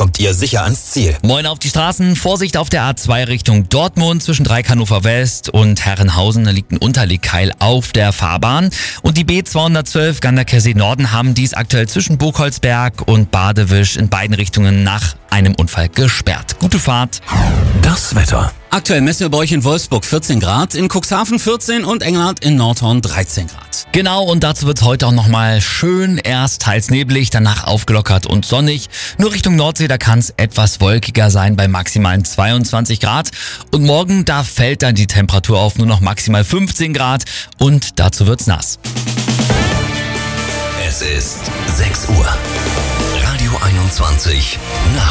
kommt ihr sicher ans Ziel. Moin auf die Straßen. Vorsicht auf der A2 Richtung Dortmund zwischen Dreieck-Hannover West und Herrenhausen. Da liegt ein Unterlegkeil auf der Fahrbahn. Und die B212 Ganderkesee Norden haben dies aktuell zwischen Buchholzberg und Badewisch in beiden Richtungen nach einem Unfall gesperrt. Gute Fahrt. Das Wetter. Aktuell messen wir bei euch in Wolfsburg 14 Grad, in Cuxhaven 14 und Engelhardt in Nordhorn 13 Grad. Genau, und dazu wird es heute auch nochmal schön, erst teils neblig, danach aufgelockert und sonnig. Nur Richtung Nordsee, da kann es etwas wolkiger sein bei maximalen 22 Grad. Und morgen, da fällt dann die Temperatur auf nur noch maximal 15 Grad und dazu wird's nass. Es ist 6 Uhr. Radio 21 Nacht.